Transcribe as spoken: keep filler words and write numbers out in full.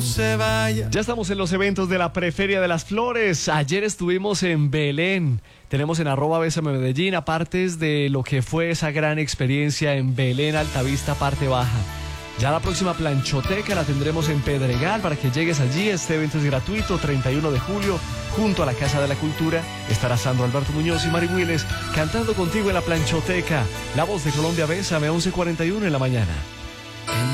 se vaya. Ya estamos en los eventos de la Preferia de las Flores. Ayer estuvimos en Belén. Tenemos en arroba Bésame Medellín, apartes de lo que fue esa gran experiencia en Belén, Altavista, parte baja. Ya la próxima planchoteca la tendremos en Pedregal para que llegues allí. Este evento es gratuito, treinta y uno de julio, junto a la Casa de la Cultura. Estará Sandro Alberto Muñoz y Mari Willes cantando contigo en la planchoteca. La Voz de Colombia, Bésame, once cuarenta y uno en la mañana.